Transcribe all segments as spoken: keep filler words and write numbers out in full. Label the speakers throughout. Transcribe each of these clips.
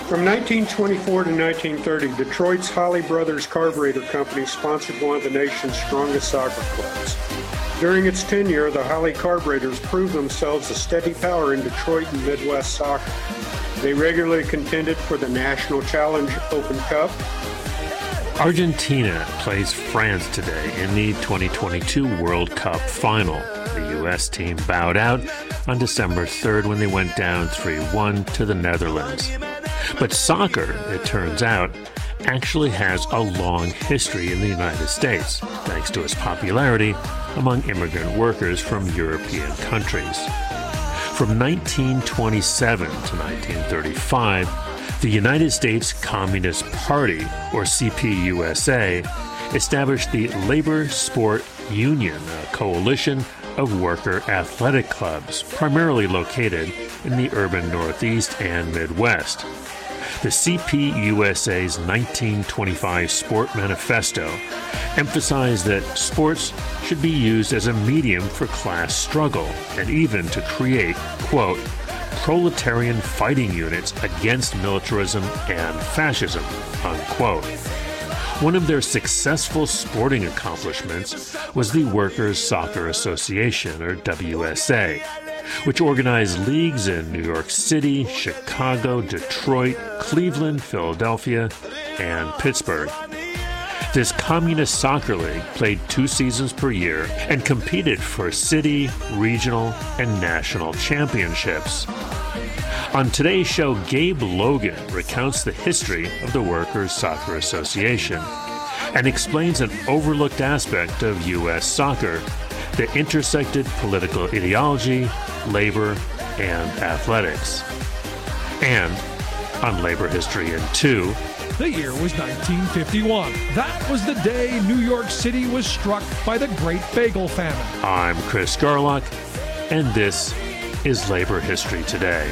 Speaker 1: From nineteen twenty-four to nineteen thirty, Detroit's Holley Brothers Carburetor Company sponsored one of the nation's strongest soccer clubs. During its tenure, the Holley Carburetors proved themselves a steady power in Detroit and Midwest soccer. They regularly contended for the National Challenge Open Cup.
Speaker 2: Argentina plays France today in the twenty twenty-two World Cup final. The U S team bowed out on December third when they went down three one to the Netherlands. But soccer, it turns out, actually has a long history in the United States, thanks to its popularity among immigrant workers from European countries. From nineteen twenty-seven to nineteen thirty-five, the United States Communist Party, or C P U S A, established the Labor Sport Union, a coalition of worker athletic clubs, primarily located in the urban Northeast and Midwest. The C P U S A's nineteen twenty-five Sport Manifesto emphasized that sports should be used as a medium for class struggle and even to create, quote, proletarian fighting units against militarism and fascism, unquote. One of their successful sporting accomplishments was the Workers' Soccer Association, or W S A, which organized leagues in New York City, Chicago, Detroit, Cleveland, Philadelphia, and Pittsburgh. This communist soccer league played two seasons per year and competed for city, regional, and national championships. On today's show, Gabe Logan recounts the history of the Workers' Soccer Association and explains an overlooked aspect of U S soccer that intersected political ideology, labor, and athletics. And on Labor History in Two,
Speaker 3: the year was nineteen fifty-one. That was the day New York City was struck by the Great Bagel Famine.
Speaker 2: I'm Chris Garlock, and this is Labor History Today.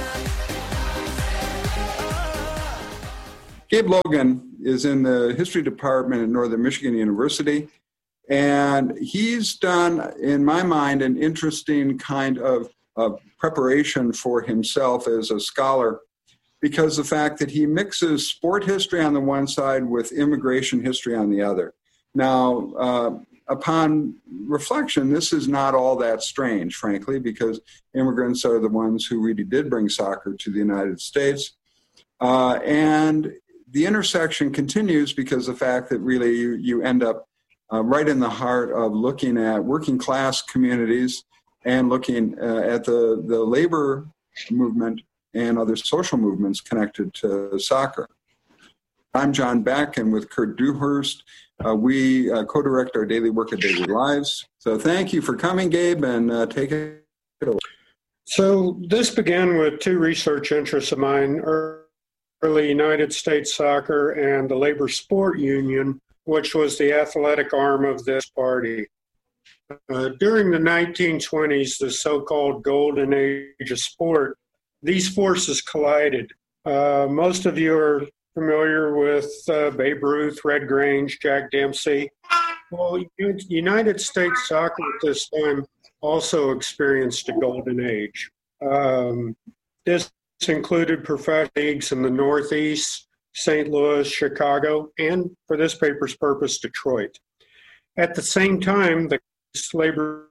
Speaker 4: Gabe Logan is in the history department at Northern Michigan University, and he's done, in my mind, an interesting kind of, of preparation for himself as a scholar, because the fact that he mixes sport history on the one side with immigration history on the other. Now, uh, upon reflection, this is not all that strange, frankly, because immigrants are the ones who really did bring soccer to the United States. Uh, and the intersection continues because the fact that really you, you end up uh, right in the heart of looking at working class communities and looking uh, at the, the labor movement and other social movements connected to soccer. I'm John Beck, and with Kurt Dewhurst, uh, we uh, co-direct our daily work at Daily Lives. So thank you for coming, Gabe, and uh, take it over.
Speaker 1: So this began with two research interests of mine, early United States soccer and the Labor Sport Union, which was the athletic arm of this party. Uh, during the nineteen twenties, the so-called golden age of sport, these forces collided. Uh, most of you are familiar with uh, Babe Ruth, Red Grange, Jack Dempsey. Well, United States soccer at this time also experienced a golden age. Um, this included professional leagues in the Northeast, Saint Louis, Chicago, and for this paper's purpose, Detroit. At the same time, the Labor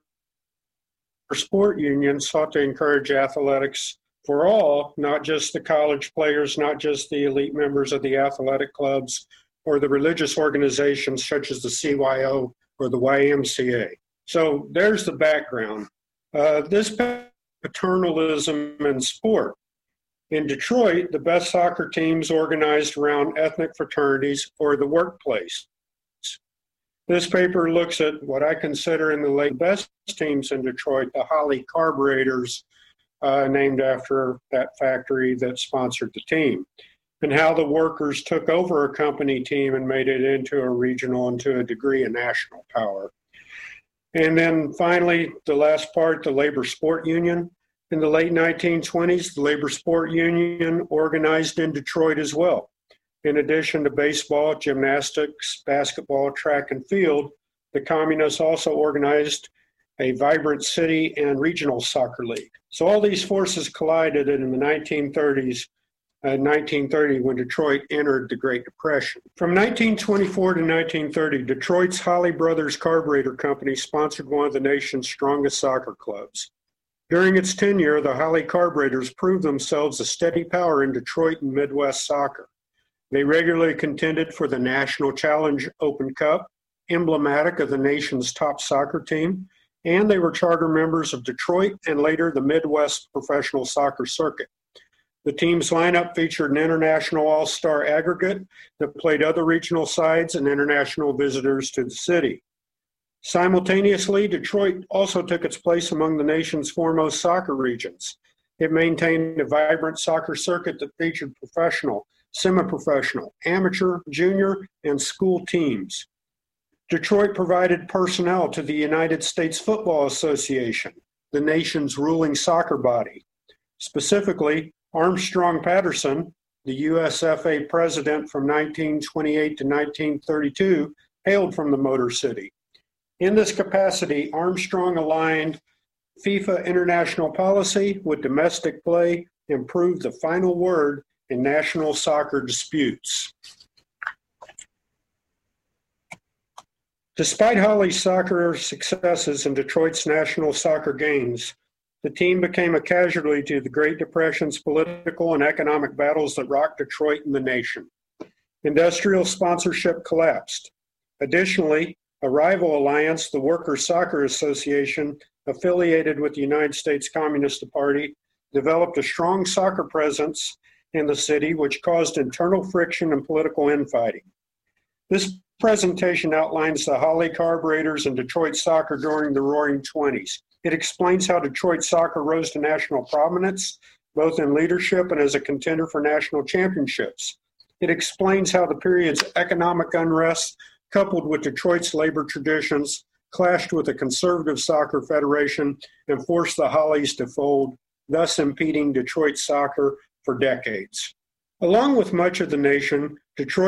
Speaker 1: Sport Union sought to encourage athletics for all, not just the college players, not just the elite members of the athletic clubs or the religious organizations such as the C Y O or the Y M C A. So there's the background. Uh, this paternalism in sport. In Detroit, the best soccer teams organized around ethnic fraternities or the workplace. This paper looks at what I consider in the late best teams in Detroit, the Holley Carburetors, uh, named after that factory that sponsored the team, and how the workers took over a company team and made it into a regional and to a degree a national power. And then finally, the last part, the Labor Sport Union. In the late nineteen twenties, the Labor Sport Union organized in Detroit as well. In addition to baseball, gymnastics, basketball, track and field, the communists also organized a vibrant city and regional soccer league. So all these forces collided, and in the nineteen thirties, in nineteen thirty when Detroit entered the Great Depression. From nineteen twenty-four to nineteen thirty, Detroit's Holley Brothers Carburetor Company sponsored one of the nation's strongest soccer clubs. During its tenure, the Holley Carburetors proved themselves a steady power in Detroit and Midwest soccer. They regularly contended for the National Challenge Open Cup, emblematic of the nation's top soccer team, and they were charter members of Detroit and later the Midwest professional soccer circuit. The team's lineup featured an international all-star aggregate that played other regional sides and international visitors to the city. Simultaneously, Detroit also took its place among the nation's foremost soccer regions. It maintained a vibrant soccer circuit that featured professional, semi-professional, amateur, junior, and school teams. Detroit provided personnel to the United States Football Association, the nation's ruling soccer body. Specifically, Armstrong Patterson, the U S F A president from nineteen twenty-eight to nineteen thirty-two, hailed from the Motor City. In this capacity, Armstrong aligned FIFA international policy with domestic play and proved the final word in national soccer disputes. Despite Holley's soccer successes in Detroit's national soccer games, the team became a casualty to the Great Depression's political and economic battles that rocked Detroit and the nation. Industrial sponsorship collapsed. Additionally, a rival alliance, the Workers' Soccer Association, affiliated with the United States Communist Party, developed a strong soccer presence in the city, which caused internal friction and political infighting. This presentation outlines the Holley Carburetors and Detroit soccer during the Roaring Twenties. It explains how Detroit soccer rose to national prominence, both in leadership and as a contender for national championships. It explains how the period's economic unrest, coupled with Detroit's labor traditions, clashed with a conservative soccer federation and forced the Holleys to fold, thus impeding Detroit soccer for decades. Along with much of the nation, Detroit